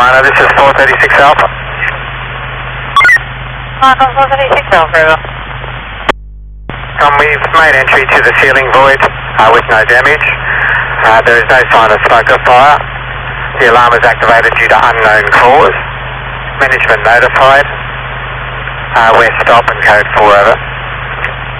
Liner, this is 436 Alpha. Liner 436 Alpha. We've made entry to the ceiling void with no damage. There is no sign of smoke or fire. The alarm is activated due to unknown cause. Management notified. We're stop and code 4 over.